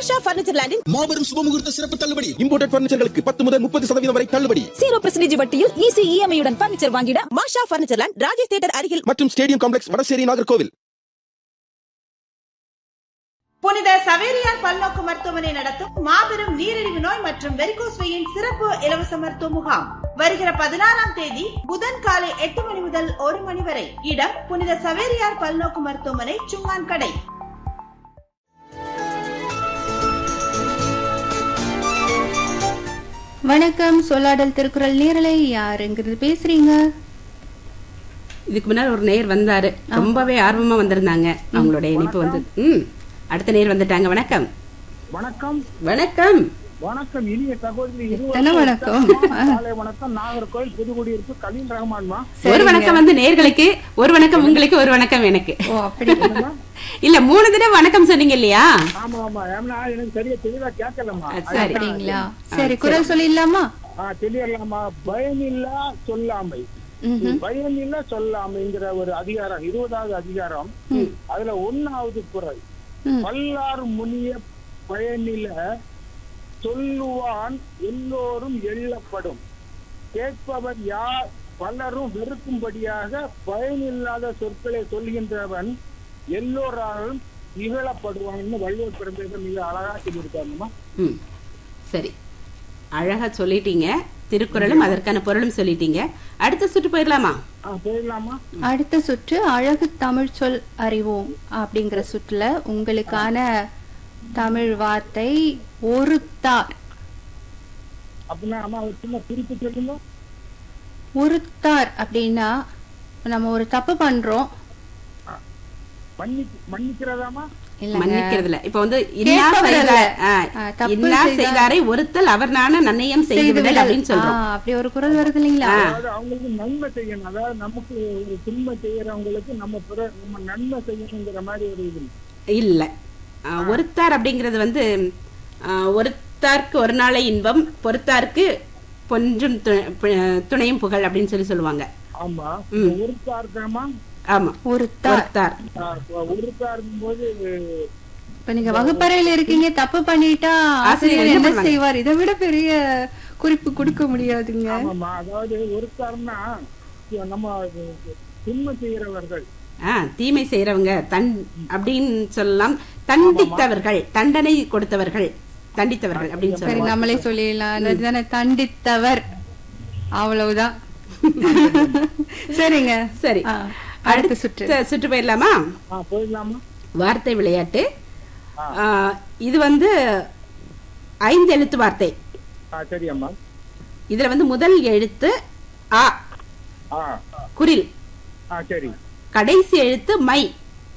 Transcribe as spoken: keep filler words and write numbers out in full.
மாஷா furniture லேண்டில் மாபெரும் சுபமுகூர்த்த சிறப்பு தள்ளுபடி. இம்போர்ட்டட் பர்னிச்சர்களுக்கு பத்து முதல் முப்பது சதவீதம் வரை தள்ளுபடி. ஜீரோ பர்சன்டேஜ் வட்டியில் ஈஸி இஎம்ஐ உடன் பர்னிச்சர் வாங்கிட மாஷா பர்னிச்சர் லேண்ட், ராஜேஷ் தியேட்டர் அருகில் மற்றும் ஸ்டேடியம் காம்ப்ளெக்ஸ், வடசேரி, நாகர்கோவில். புனித சவேரியார் பல்நோக்கு மருத்துவமனை நடத்தும் மாபெரும் நீரிழிவு நோய் மற்றும் வெரிகோஸ் வெயின் சிறப்பு இலவச மருத்துவ முகாம் வருகிற பதினாறாம் தேதி புதன் காலை எட்டு மணி முதல் ஒரு மணி வரை. இடம் புனித சவேரியார் பல்நோக்கு மருத்துவமனை, சுங்கான் கடை. வணக்கம். சொல்லாடல் திருக்குறள் நேரலை. யாருங்கிறது பேசுறீங்க? இதுக்கு முன்னாடி ஒரு நேர் வந்தாரு, ரொம்பவே ஆர்வமா வந்திருந்தாங்க. அவங்களுடைய இணைப்பு வந்து ம் அடுத்த நேர் வந்துட்டாங்க. வணக்கம். வணக்கம். வணக்கம். வணக்கம். இனிய சகோதரி வணக்கம். வணக்கம். நாகர்கோவில் புதுக்குடியிருப்பு கலீல் ரஹ்மான்மா. ஒரு வணக்கம் வந்து நேர்களுக்கு, ஒரு வணக்கம் உங்களுக்கு, ஒரு வணக்கம் எனக்கு. ஓ அப்படி இல்ல, மூணு தடவை வணக்கம் சொன்னீங்க இல்லையா? ஆமா ஆமா. ஏன்னா எனக்கு சரியா தெளிவா கேட்கலமா. சரிங்களா? சரி, குரல் சொல்லிடலாமா? தெளியலாமா? பயனில்லா சொல்லாமை. பயனில்லா சொல்லாமைங்கிற ஒரு அதிகாரம், இருபதாவது அதிகாரம். அதுல ஒன்னாவது குறள், பல்லார் முனிய பயனில சொல்லுவான் எல்லோரும் எள்ளப்படும், கேட்பவர் யார் பலரும் வெறுக்கும்படியாக பயனில்லாத சொற்களை சொல்கின்றவன் எல்லோராலும் இகழப்படுவான்னு வள்ளுவர் பிறந்ததை மிக அழகா சொல்லியிருக்காங்கம்மா. ம் சரி, அழகா சொல்லிட்டீங்க. திருக்குறளும் அதற்கான பொருளும் சொல்லிட்டீங்க. அடுத்த சுற்று போயிடலாமா? போயிடலாமா? அடுத்த சுற்று அழகு தமிழ் சொல் அறிவோம் அப்படிங்கிற சுற்றுல உங்களுக்கான தமிழ் வார்த்தை ஒருத்தார். அப்படின்னா அம்மா ஒரு சின்ன குறிப்பு சொல்லுங்க. ஒருத்தார் அப்படின்னா நம்ம ஒரு தப்பு பண்றோம், மன்னிக்கிறதாமா? மன்னிக்கிறதுல இப்ப வந்து செய்தாரை ஒருத்தல் அவர் நான நன்னயம் செய்துவிடல் அப்படின்னு சொல்றோம். அப்படி ஒரு குரல் வருது இல்லைங்களா? அவங்களுக்கு நன்மை செய்யணும். அதாவது நமக்கு ஒரு துன்பை செய்யறவங்களுக்கு நம்ம நம்ம நன்மை செய்யணுங்கிற மாதிரி ஒரு இது இல்ல. ஒருத்தார் அப்படிங்கறது வந்து ஒருத்தாருக்கு ஒரு நாளை இன்பம், பொறுத்தாருக்கு பொன்றும் துணையும் புகழ் அப்படின்னு சொல்லி சொல்லுவாங்க. ஆமா. ஒருத்தார்தாமா? ஆமா, ஒருத்தார். ஒருத்தாருக்கும் போது இப்ப நீங்க வகுப்பறையில இருக்கீங்க, தப்பு பண்ணிட்டா ஆசிரியர் என்ன செய்வார்? இதை விட பெரிய குறிப்பு கொடுக்க முடியாதுங்க. ஆமாமா. அதாவது ஒருத்தார்னா நம்ம தீமை செய்யறவர்கள், தீமை செய்யறவங்க தன் அப்படின்னு சொல்லலாம். தண்டித்தவர்கள், தண்டனை கொடுத்தவர்கள், தண்டித்தவர்கள் அப்படின்னு சொல்லி நம்மளே சொல்லிடலாம். தண்டித்தவர், அவ்வளவுதான். சரிங்க. சரி, அடுத்த சுற்று சுற்று போயிடலாமா? போயிடலாமா? வார்த்தை விளையாட்டு. இது வந்து ஐந்து எழுத்து வார்த்தை. சரி அம்மா. இதுல வந்து முதல் எழுத்து ஆ, குரில். சரி. கடைசி எழுத்து மை.